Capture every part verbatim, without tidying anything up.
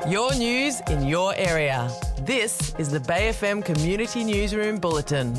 Your news in your area. This is the Bay F M Community Newsroom Bulletin.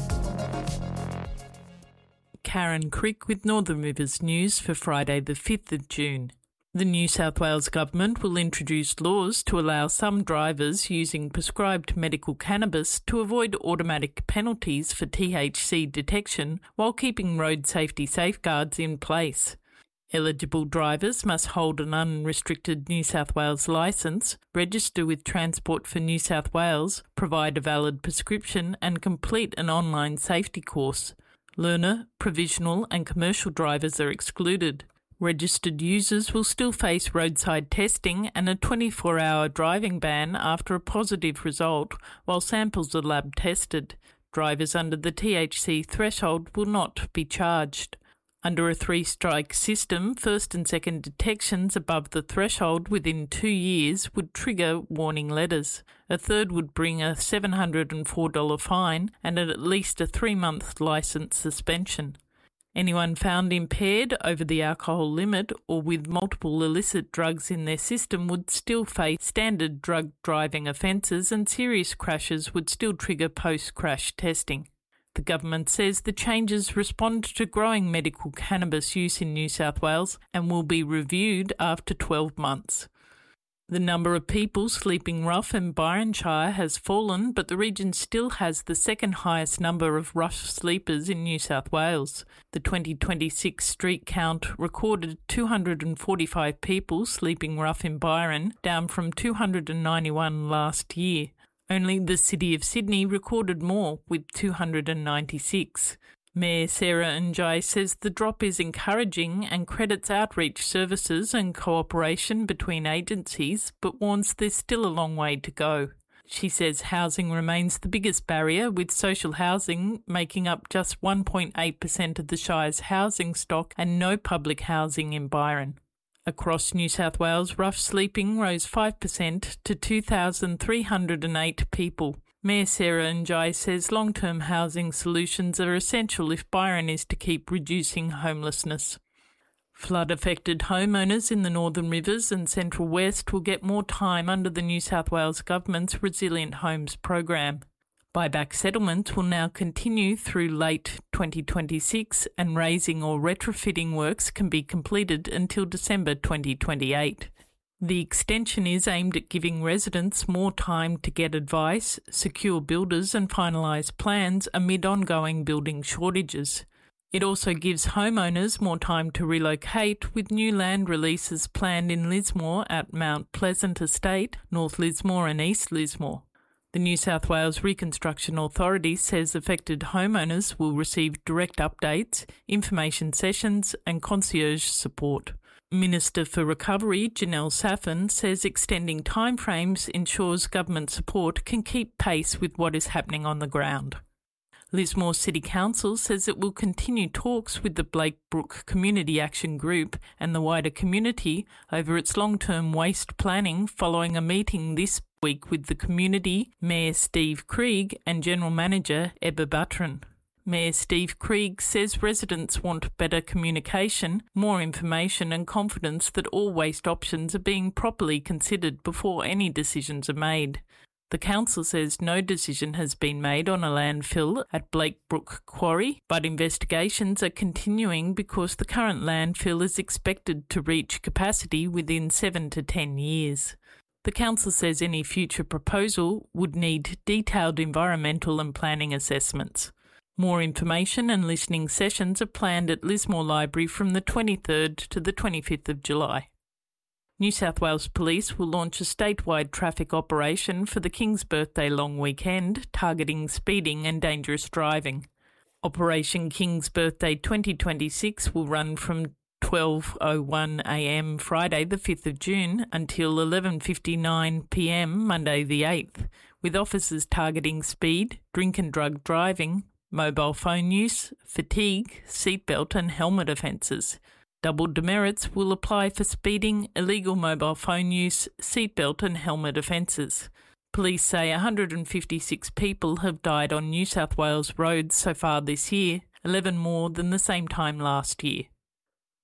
Karen Crick with Northern Rivers News for Friday the fifth of June. The New South Wales Government will introduce laws to allow some drivers using prescribed medical cannabis to avoid automatic penalties for T H C detection while keeping road safety safeguards in place. Eligible drivers must hold an unrestricted New South Wales licence, register with Transport for New South Wales, provide a valid prescription and complete an online safety course. Learner, provisional and commercial drivers are excluded. Registered users will still face roadside testing and a twenty-four hour driving ban after a positive result while samples are lab tested. Drivers under the T H C threshold will not be charged. Under a three-strike system, first and second detections above the threshold within two years would trigger warning letters. A third would bring a seven hundred four dollars fine and at least a three-month licence suspension. Anyone found impaired over the alcohol limit or with multiple illicit drugs in their system would still face standard drug driving offences, and serious crashes would still trigger post-crash testing. The government says the changes respond to growing medical cannabis use in New South Wales and will be reviewed after twelve months. The number of people sleeping rough in Byron Shire has fallen, but the region still has the second highest number of rough sleepers in New South Wales. The twenty twenty-six street count recorded two hundred forty-five people sleeping rough in Byron, down from two hundred ninety-one last year. Only the City of Sydney recorded more, with two hundred ninety-six. Mayor Sarah Njai says the drop is encouraging and credits outreach services and cooperation between agencies, but warns there's still a long way to go. She says housing remains the biggest barrier, with social housing making up just one point eight percent of the Shire's housing stock and no public housing in Byron. Across New South Wales, rough sleeping rose five percent to two thousand three hundred eight people. Mayor Sarah Njai says long-term housing solutions are essential if Byron is to keep reducing homelessness. Flood-affected homeowners in the Northern Rivers and Central West will get more time under the New South Wales Government's Resilient Homes program. Buyback settlements will now continue through late twenty twenty-six, and raising or retrofitting works can be completed until December twenty twenty-eight. The extension is aimed at giving residents more time to get advice, secure builders and finalise plans amid ongoing building shortages. It also gives homeowners more time to relocate, with new land releases planned in Lismore at Mount Pleasant Estate, North Lismore and East Lismore. The New South Wales Reconstruction Authority says affected homeowners will receive direct updates, information sessions and concierge support. Minister for Recovery Janelle Saffin says extending timeframes ensures government support can keep pace with what is happening on the ground. Lismore City Council says it will continue talks with the Blake Brook Community Action Group and the wider community over its long-term waste planning following a meeting this week with the community, Mayor Steve Krieg and General Manager Ebba Buttran. Mayor Steve Krieg says residents want better communication, more information and confidence that all waste options are being properly considered before any decisions are made. The council says no decision has been made on a landfill at Blake Brook Quarry, but investigations are continuing because the current landfill is expected to reach capacity within seven to ten years. The council says any future proposal would need detailed environmental and planning assessments. More information and listening sessions are planned at Lismore Library from the twenty-third to the twenty-fifth of July. New South Wales Police will launch a statewide traffic operation for the King's Birthday long weekend, targeting speeding and dangerous driving. Operation King's Birthday twenty twenty-six will run from twelve oh one a m Friday the fifth of June until eleven fifty-nine p m Monday the eighth, with officers targeting speed, drink and drug driving, mobile phone use, fatigue, seatbelt and helmet offences. Double demerits will apply for speeding, illegal mobile phone use, seatbelt and helmet offences. Police say one hundred fifty-six people have died on New South Wales roads so far this year, eleven more than the same time last year.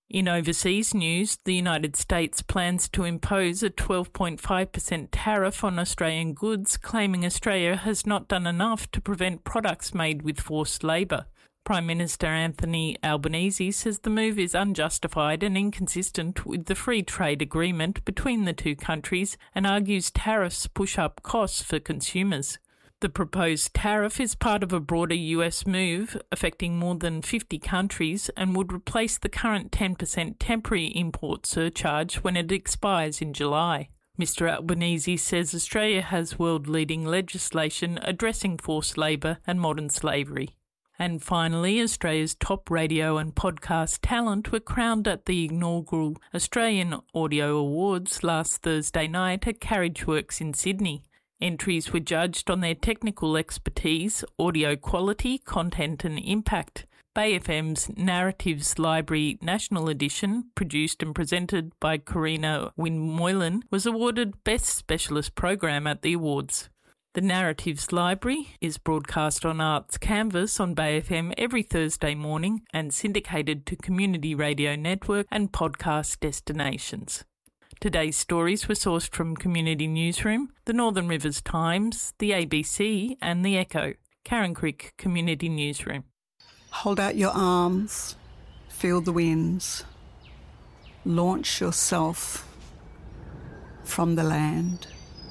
In overseas news, the United States plans to impose a twelve point five percent tariff on Australian goods, claiming Australia has not done enough to prevent products made with forced labour. Prime Minister Anthony Albanese says the move is unjustified and inconsistent with the free trade agreement between the two countries and argues tariffs push up costs for consumers. The proposed tariff is part of a broader U S move affecting more than fifty countries and would replace the current ten percent temporary import surcharge when it expires in July. Mister Albanese says Australia has world-leading legislation addressing forced labour and modern slavery. And finally, Australia's top radio and podcast talent were crowned at the inaugural Australian Audio Awards last Thursday night at Carriageworks in Sydney. Entries were judged on their technical expertise, audio quality, content and impact. Bay F M's Narratives Library National Edition, produced and presented by Karina Wynne-Moylan, was awarded Best Specialist Program at the awards. The Narratives Library is broadcast on Arts Canvas on Bay F M every Thursday morning and syndicated to Community Radio Network and podcast destinations. Today's stories were sourced from Community Newsroom, the Northern Rivers Times, the A B C and the Echo. Karen Crick, Community Newsroom. Hold out your arms, feel the winds, launch yourself from the land.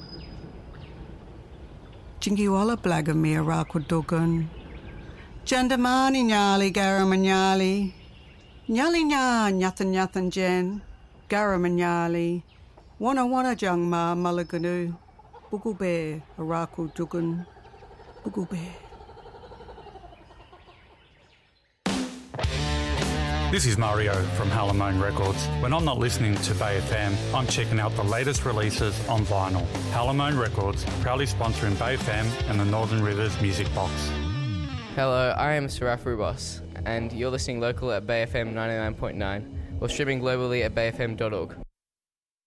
Jingiwala Blagamir Rakwadugan, Jandamani Nyali Garamanyali, Nyali Nya Nyathan Nyathan Jen, Garamanyali, Wana Wana Jangma Malaganu, Bugube Arakudugan, Bugube. This is Mario from Halamone Records. When I'm not listening to Bay F M, I'm checking out the latest releases on vinyl. Halamone Records, proudly sponsoring Bay F M and the Northern Rivers Music Box. Hello, I am Saraf Rubos, and you're listening local at Bay F M ninety-nine point nine, or streaming globally at bay f m dot org.